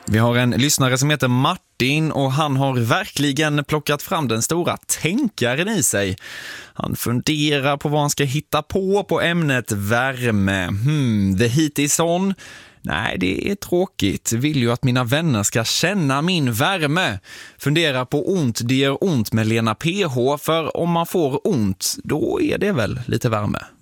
Vi har en lyssnare som heter Martin och han har verkligen plockat fram den stora tänkaren i sig. Han funderar på vad han ska hitta på ämnet värme. The heat is on. Nej, det är tråkigt. Vill ju att mina vänner ska känna min värme. Fundera på ont, det gör ont med Lena PH. För om man får ont, då är det väl lite värme.